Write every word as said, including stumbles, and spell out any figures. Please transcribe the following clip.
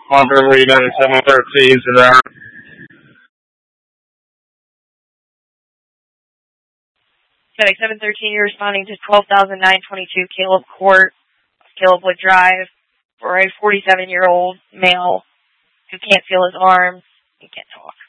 Marvin Reed at seven thirteen to that. Medic seven thirteen, you're responding to twelve thousand nine twenty-two Caleb Court, Calebwood Drive, for a forty-seven-year-old male who can't feel his arms and can't talk.